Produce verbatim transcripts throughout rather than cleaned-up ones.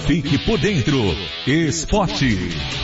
Fique por dentro. Esporte.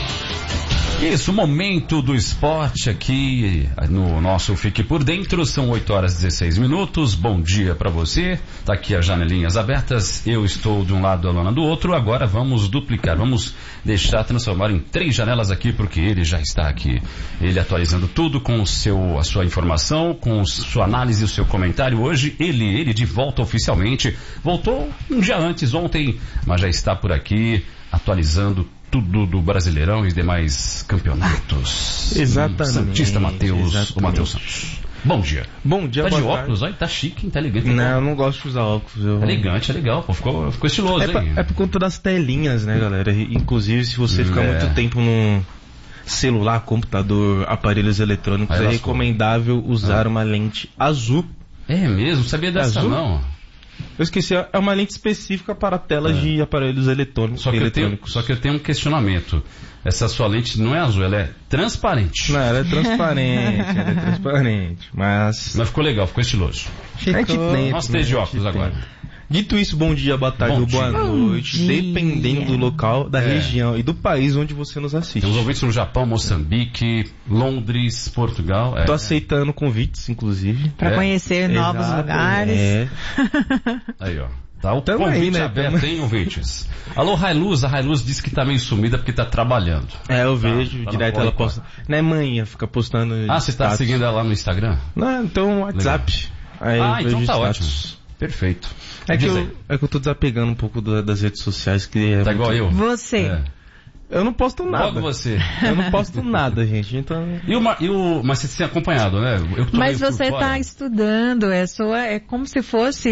Isso, momento do esporte aqui no nosso Fique por Dentro, são oito horas e dezesseis minutos, bom dia pra você, tá aqui as janelinhas abertas, eu estou de um lado, a Luana do outro, agora vamos duplicar, vamos deixar transformar em três janelas aqui, porque ele já está aqui, ele atualizando tudo com o seu, a sua informação, com sua análise, o seu comentário, hoje ele, ele de volta oficialmente, voltou um dia antes, ontem, mas já está por aqui, atualizando tudo do Brasileirão e demais campeonatos. Exatamente. Santista Matheus, exatamente. o Matheus Santos. Bom dia. Bom dia, tá boa de tarde. óculos, olha, tá chique, tá elegante. Não, eu não gosto de usar óculos. Eu... Elegante, é legal, pô, ficou, ficou estiloso, é, pra, hein? É por conta das telinhas, né, galera? Inclusive, se você ficar é. muito tempo no celular, computador, aparelhos eletrônicos, aí é lascou. recomendável usar ah. uma lente azul. É mesmo? Sabia dessa azul? não? Eu esqueci, é uma lente específica para telas é. de aparelhos eletrônicos. Só que, eletrônicos. Eu tenho, só que eu tenho um questionamento. Essa sua lente não é azul, ela é transparente. Não, ela é transparente, ela é transparente, mas... Mas ficou legal, ficou estiloso. Ficou. Nós três de óculos agora. Dito isso, bom dia, boa tarde bom ou boa dia. noite, dia. dependendo do local, da é. região e do país onde você nos assiste. Temos ouvintes no Japão, Moçambique, Londres, Portugal. É. Tô aceitando convites, inclusive. Pra é. conhecer novos Exato, lugares. É. Aí, ó. Tá o Tamo convite aí, né? aberto, hein, ouvintes? Alô, Railuz, a Railuz disse que tá meio sumida porque tá trabalhando. É, eu Tá, vejo, tá direto ela posta. Não é manhã, fica postando. Ah, você tá status. seguindo ela lá no Instagram? Não, então WhatsApp. Aí Ah, eu então vejo tá status. ótimo. Perfeito. É que, Diz eu, aí. é que eu tô desapegando um pouco do- das redes sociais. Que é Tá muito- igual eu. Você. É. Eu não posto nada. Logo você. Eu não posto nada, gente. Então. E o, Ma- e o, mas você tem acompanhado, né? Eu tô Mas meio por você fora. está estudando, é sua, é como se fosse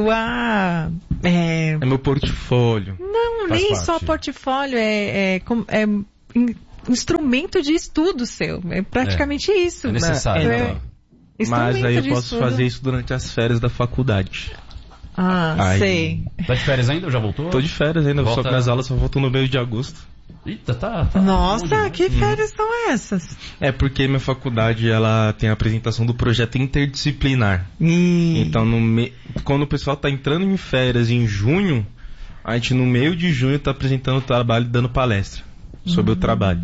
sua, é, É meu portfólio. não, Faz nem parte. só portfólio, é, é, com- é in- instrumento de estudo seu, é praticamente isso. É necessário. É, né? instrumento Mas aí eu de posso estudo. fazer isso durante as férias da faculdade. Ah, Aí. sei. Tá de férias ainda ou já voltou? Tô de férias ainda, Volta- só que minhas aulas só voltam no meio de agosto. Eita, tá. tá Nossa, bom, que férias são essas? É porque minha faculdade ela tem a apresentação do projeto interdisciplinar. Ih, Então, no me... quando o pessoal tá entrando em férias em junho, a gente no meio de junho tá apresentando o trabalho e dando palestra sobre Hum. o trabalho.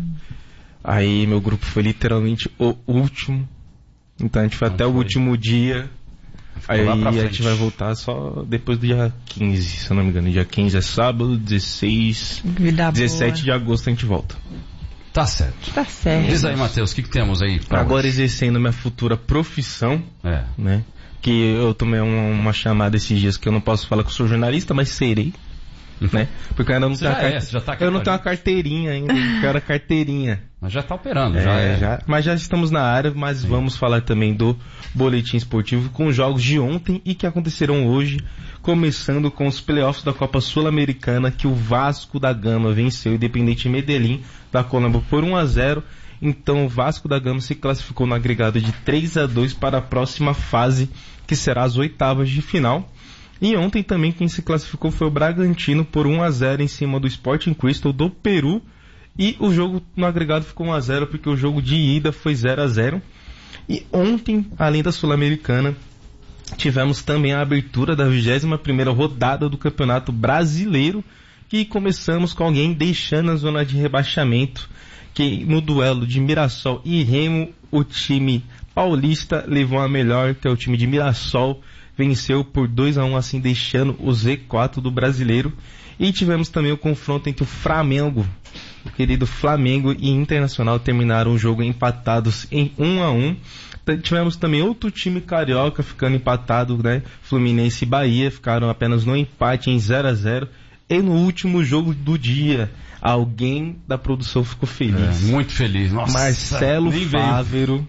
Aí meu grupo foi literalmente o último. Então a gente foi Não até o foi. último dia. Ficou Aí lá pra a frente. gente vai voltar só depois do dia quinze, se eu não me engano. Dia quinze é sábado, dezesseis, vida dezessete de boa. agosto a gente volta. Tá certo. Tá certo. Diz aí, Matheus, o que, que temos aí pra Agora hoje? exercendo minha futura profissão, É. né? Que eu tomei uma, uma chamada esses dias que eu não posso falar que eu sou jornalista, mas serei, né? Porque eu ainda não Você tenho já a é, carte- você já tá aqui eu não com a tenho a gente. carteirinha ainda, eu quero a carteirinha. Mas já tá operando, É, já é. já- mas já estamos na área, mas vamos falar também do boletim esportivo com os jogos de ontem e que aconteceram hoje, começando com os playoffs da Copa Sul-Americana, que o Vasco da Gama venceu o Independente Medellín da Colômbia por um a zero. Então o Vasco da Gama se classificou no agregado de três a dois para a próxima fase, que será as oitavas de final. E ontem também quem se classificou foi o Bragantino por um a zero em cima do Sporting Cristal do Peru. E o jogo no agregado ficou um a zero porque o jogo de ida foi zero a zero. E ontem, além da Sul-Americana, tivemos também a abertura da vigésima primeira rodada do Campeonato Brasileiro, que começamos com alguém deixando a zona de rebaixamento, que no duelo de Mirassol e Remo, o time paulista levou a melhor, que é o time de Mirassol, venceu por dois a um, assim deixando o Z quatro do Brasileiro. E tivemos também o confronto entre o Flamengo, o querido Flamengo e Internacional terminaram o jogo empatados em um a um. Tivemos também outro time carioca ficando empatado, né? Fluminense e Bahia ficaram apenas no empate em zero a zero. E no último jogo do dia, alguém da produção ficou feliz. É, muito feliz. Nossa, Marcelo nem veio. Fávero,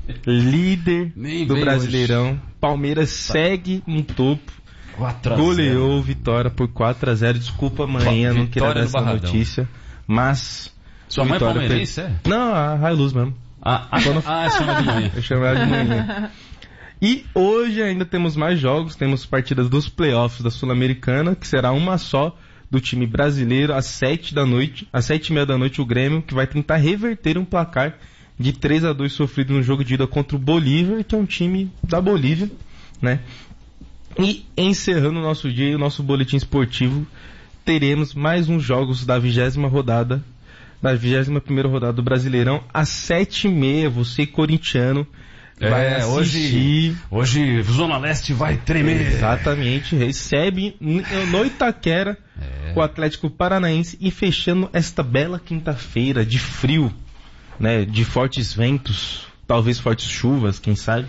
líder Nem do veio Brasileirão. Palmeiras segue no topo. quatro a zero. Goleou Vitória por quatro a zero. Desculpa, manhã, não queria Vitória dar do essa Barradão. notícia. Mas. Sua mãe é Vitória palmeirense, fez- é? Não, a Railuz mesmo. Ah, ah, ah, é chama de manhã. Eu chamo ela de manhã. E hoje ainda temos mais jogos. Temos partidas dos playoffs da Sul-Americana, que será uma só do time brasileiro às sete da noite. Às sete e meia da noite o Grêmio, que vai tentar reverter um placar de três a dois sofrido no jogo de ida contra o Bolívar, que é um time da Bolívia, né? E encerrando o nosso dia, o nosso boletim esportivo teremos mais uns jogos da vigésima rodada, da vigésima primeira rodada do Brasileirão, às sete e meia. Você, corintiano, vai É, assistir. hoje, hoje Zona Leste vai tremer. Exatamente, recebe no Itaquera É. o Atlético Paranaense e fechando esta bela quinta-feira de frio, né, de fortes ventos, talvez fortes chuvas, quem sabe.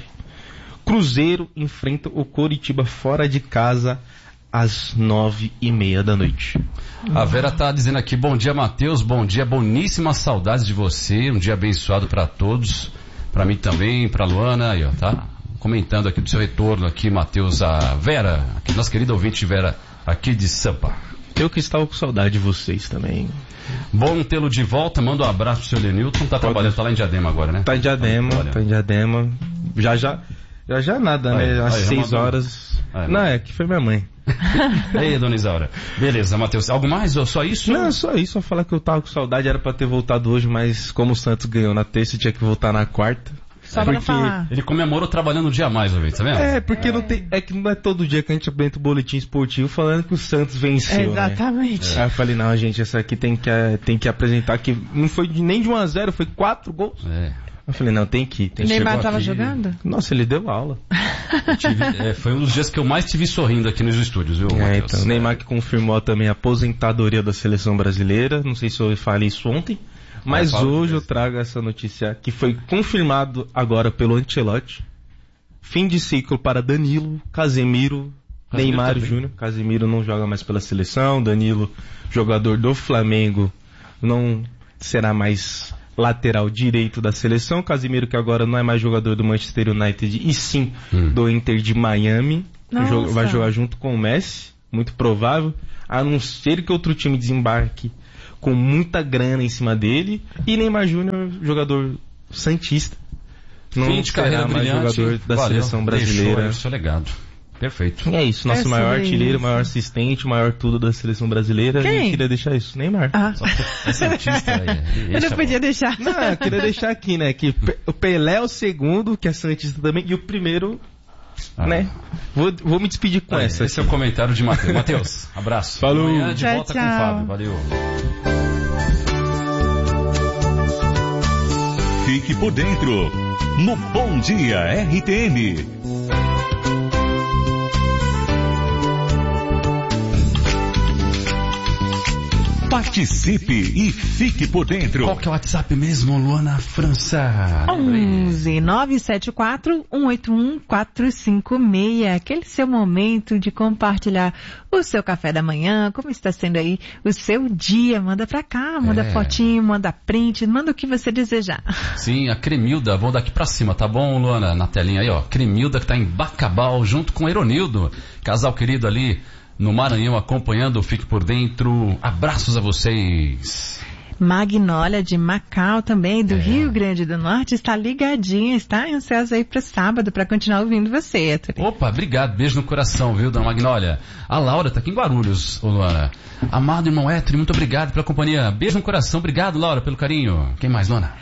Cruzeiro enfrenta o Coritiba fora de casa às nove e meia da noite. A Vera tá dizendo aqui, bom dia Matheus, bom dia, boníssimas saudades de você, um dia abençoado para todos, para mim também, para Luana, aí ó, tá comentando aqui do seu retorno aqui, Matheus, a Vera, aqui, nossa querida ouvinte Vera, aqui de Sampa. Eu que estava com saudade de vocês também. Bom tê-lo de volta, manda um abraço pro seu Lenilton, tá trabalhando, tá lá em Diadema agora, né? Tá em Diadema, tá, tá em Diadema, já já, já já nada, aí, né, às aí, seis mandou... horas, aí, não, é que foi minha mãe. Ei, dona Isaura. Beleza, Matheus, algo mais ou só isso? Não, só isso, só falar que eu tava com saudade, era pra ter voltado hoje, mas como o Santos ganhou na terça, tinha que voltar na quarta. Só porque... pra falar. Ele comemorou trabalhando um dia a mais, ouviu, tá vendo? É, porque não tem, é que não é todo dia que a gente apresenta o boletim esportivo falando que o Santos venceu, Exatamente. né? Aí eu falei, não, gente, essa aqui tem que, tem que apresentar que não foi de, nem de um a zero, foi quatro gols. É. Eu falei, não, tem que ir. Tem O que Neymar chegou tava aqui- jogando? Nossa, ele deu aula. Eu tive- é, foi um dos dias que eu mais te vi sorrindo aqui nos estúdios, viu, É, Matheus? então, o Neymar que confirmou também a aposentadoria da seleção brasileira. Não sei se eu falei isso ontem, mas fala hoje eu disso. trago essa notícia que foi confirmado agora pelo Ancelotti. Fim de ciclo para Danilo, Casemiro, Casemiro Neymar também. Júnior. Casemiro não joga mais pela seleção. Danilo, jogador do Flamengo, não será mais lateral direito da seleção. Casemiro, que agora não é mais jogador do Manchester United, e sim Hum. do Inter de Miami. Nossa. Jo- Vai jogar junto com o Messi, muito provável, a não ser que outro time desembarque com muita grana em cima dele. E Neymar Júnior, jogador santista, não Fim de será carreira mais brilhante. jogador da Valeu, seleção deixou brasileira. aí o seu legado. Perfeito. E é isso, nosso É maior sobre artilheiro, isso. maior assistente, maior tudo da seleção brasileira. Quem? Eu queria deixar isso, Neymar. Ah. Só que é cientista aí. Eu não podia deixar. Não, eu queria deixar aqui, né, que Pe- o Pelé é o segundo, que é santista também, e o primeiro, Ah. né, vou, vou me despedir com Aí, essa. esse é o comentário de Matheus. Matheus, abraço. Falou. Amanhã de Tchau, volta com o tchau. Fábio. Valeu. Fique por dentro, no Bom Dia R T M. Participe e fique por dentro. Qual que é o WhatsApp mesmo, Luana França? onze nove sete quatro um oito um quatro cinco seis. Aquele seu momento de compartilhar o seu café da manhã, como está sendo aí o seu dia. Manda pra cá, manda É. fotinho, manda print, manda o que você desejar. Sim, a Cremilda, vou daqui pra cima, tá bom, Luana? Na telinha aí, ó. Cremilda que tá em Bacabal, junto com Eronildo. Casal querido ali no Maranhão, acompanhando o Fique por Dentro. Abraços a vocês. Magnólia de Macau também, do É. Rio Grande do Norte, está ligadinha, está ansiosa aí para sábado para continuar ouvindo você, Héctor. Opa, obrigado, beijo no coração, viu, dona Magnólia? A Laura tá aqui em Guarulhos, ô Luana. Amado irmão Héctor, muito obrigado pela companhia. Beijo no coração, obrigado, Laura, pelo carinho. Quem mais, Luana?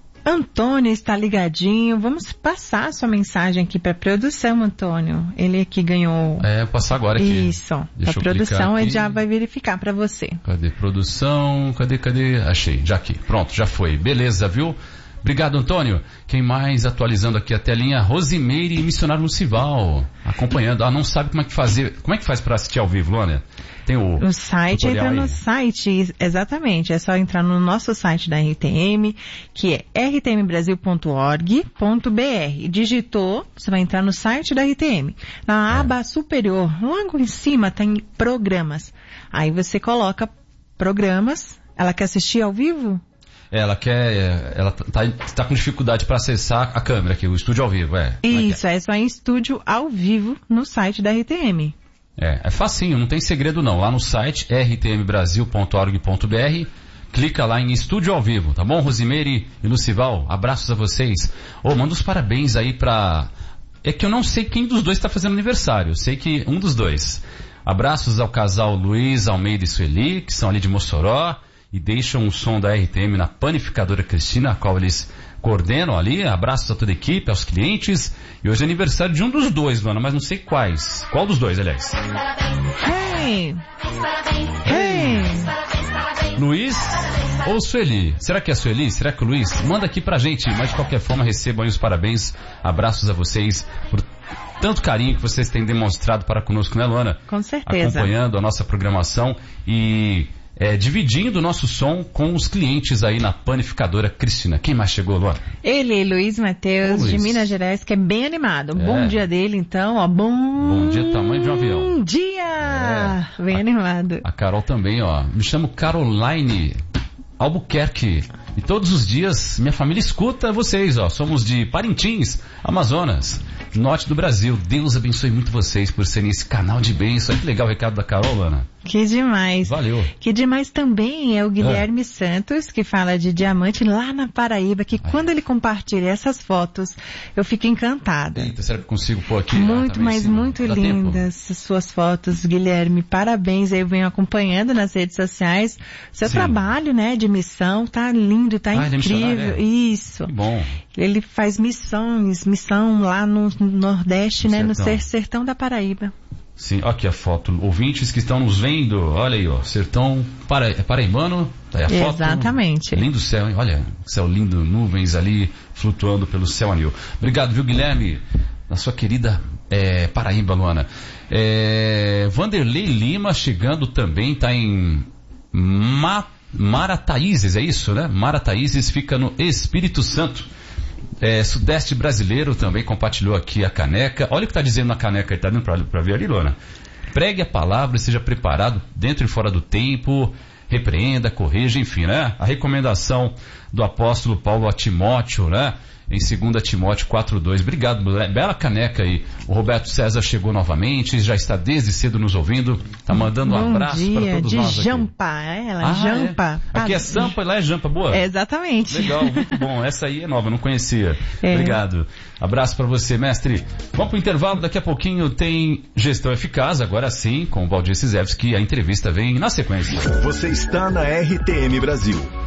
Antônio está ligadinho, vamos passar a sua mensagem aqui para a produção, Antônio. Ele que ganhou É, vou passar agora aqui. isso, Deixa a eu produção clicar ele aqui. já vai verificar para você. Cadê produção? Cadê, cadê? Achei, já aqui. Pronto, já foi. Beleza, viu? Obrigado, Antônio. Quem mais atualizando aqui a telinha? Rosimeire e Missionário Lucival. Acompanhando. Ah, não sabe como é que fazer. Como é que faz para assistir ao vivo, Luana? Tem o, O site, tutorial entra no aí? site, exatamente, é só entrar no nosso site da R T M, que é r t m brasil ponto org ponto b r. Digitou, você vai entrar no site da R T M. Na É. aba superior, logo em cima, tem programas. Aí você coloca programas. Ela quer assistir ao vivo? Ela quer, ela tá, tá com dificuldade para acessar a câmera aqui, o estúdio ao vivo, é. Como é que Isso, é só em estúdio ao vivo no site da R T M. É, é facinho, não tem segredo não. Lá no site r t m brasil ponto org ponto b r, clica lá em estúdio ao vivo, tá bom? Rosimeire e Lucival, abraços a vocês. Ô, manda os parabéns aí pra... É que eu não sei quem dos dois tá fazendo aniversário, eu sei que um dos dois. Abraços ao casal Luiz Almeida e Sueli, que são ali de Mossoró, e deixam o som da R T M na panificadora Cristina, a qual eles coordenam ali. Abraços a toda a equipe, aos clientes. E hoje é aniversário de um dos dois, Luana, mas não sei quais. Qual dos dois, aliás? Hey! Hey! Luiz ou Sueli? Será que é Sueli? Será que é o Luiz? Manda aqui pra gente, mas de qualquer forma recebam aí os parabéns, abraços a vocês por tanto carinho que vocês têm demonstrado para conosco, né, Luana? Com certeza. Acompanhando a nossa programação e é, dividindo o nosso som com os clientes aí na panificadora Cristina. Quem mais chegou, Luana? Ele, Luiz Matheus, Ô, Luiz. de Minas Gerais, que é bem animado. É. Bom dia dele, então, ó. Bom, Bom dia, tamanho de um avião. Bom dia! É. Bem a, animado. A Carol também, ó. Me chamo Caroline Albuquerque. E todos os dias minha família escuta vocês, ó. Somos de Parintins, Amazonas, norte do Brasil. Deus abençoe muito vocês por serem esse canal de bênção. Olha que legal o recado da Carol, Ana. Que demais. Valeu. Que demais também é o Guilherme é. Santos, que fala de diamante lá na Paraíba, que Ai. quando ele compartilha essas fotos, eu fico encantada. Eita, será que eu consigo pôr aqui? Muito, ah, mas muito Dá lindas tempo? As suas fotos, Guilherme. Parabéns, eu venho acompanhando nas redes sociais. Seu Sim. trabalho, né, de missão, tá lindo, tá ah, incrível. É Isso. Que bom. Ele faz missões, missão lá no Nordeste, no né, sertão. no sertão da Paraíba. Sim, aqui a foto. Ouvintes que estão nos vendo, olha aí, ó, sertão para, paraibano, tá aí a foto. Exatamente. Lindo céu, hein? Olha, céu lindo, nuvens ali flutuando pelo céu anil. Obrigado, viu, Guilherme? Na sua querida é, Paraíba, Luana. É, Vanderlei Lima chegando também, tá em Ma, Marataízes, é isso, né? Marataízes fica no Espírito Santo. É, Sudeste brasileiro também compartilhou aqui a caneca. Olha o que está dizendo na caneca, está dando para ver ali, Luana? Pregue a palavra, seja preparado dentro e fora do tempo, repreenda, corrija, enfim, né? A recomendação do apóstolo Paulo a Timóteo, né? Em dois Timóteo quatro dois. Obrigado, bela caneca aí. O Roberto César chegou novamente, já está desde cedo nos ouvindo, tá mandando um Bom abraço para todos de nós aqui. Jampa, é, ela ah, Jampa. É. Aqui é Sampa e lá é Jampa, boa? É, exatamente. Legal, muito bom. Essa aí é nova, não conhecia. É. Obrigado. Abraço para você, mestre. Vamos pro intervalo, daqui a pouquinho tem Gestão Eficaz, agora sim, com o Valdir Cisevski, a entrevista vem na sequência. Você está na R T M Brasil.